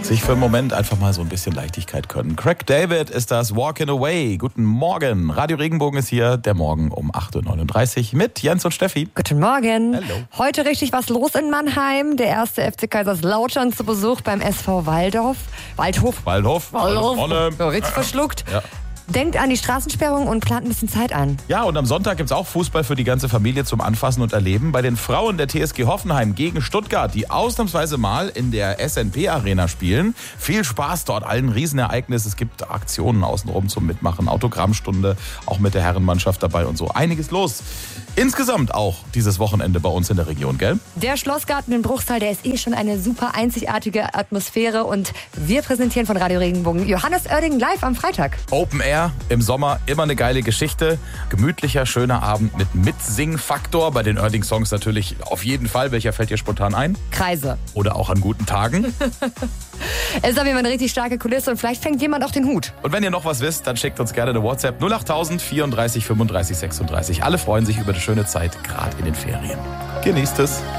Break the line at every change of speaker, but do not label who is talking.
sich für einen Moment einfach mal so ein bisschen Leichtigkeit gönnen. Craig David ist das, Walking Away. Guten Morgen. Radio Regenbogen ist hier, der Morgen um 8.39 Uhr mit Jens und Steffi.
Guten Morgen.
Hallo.
Heute richtig was los in Mannheim. Der erste FC Kaiserslautern zu Besuch beim SV Waldhof.
Waldhof.
So, richtig verschluckt.
Ja.
Denkt an die Straßensperrung und plant ein bisschen Zeit an.
Ja, und am Sonntag gibt es auch Fußball für die ganze Familie zum Anfassen und Erleben. Bei den Frauen der TSG Hoffenheim gegen Stuttgart, die ausnahmsweise mal in der SNP-Arena spielen. Viel Spaß dort, allen Riesenereignis. Es gibt Aktionen außenrum zum Mitmachen, Autogrammstunde, auch mit der Herrenmannschaft dabei und so. Einiges los. Insgesamt auch dieses Wochenende bei uns in der Region, gell?
Der Schlossgarten in Bruchsal, der ist schon eine super einzigartige Atmosphäre. Und wir präsentieren von Radio Regenbogen Johannes Oerding live am Freitag.
Open Air im Sommer, immer eine geile Geschichte. Gemütlicher, schöner Abend mit Mitsing-Faktor. Bei den Oerding-Songs natürlich auf jeden Fall. Welcher fällt dir spontan ein?
Kreise.
Oder auch an guten Tagen.
Es ist auf jeden Fall eine richtig starke Kulisse und vielleicht fängt jemand auch den Hut.
Und wenn ihr noch was wisst, dann schickt uns gerne eine WhatsApp 08000 34 35 36. Alle freuen sich über eine schöne Zeit, gerade in den Ferien. Genießt es.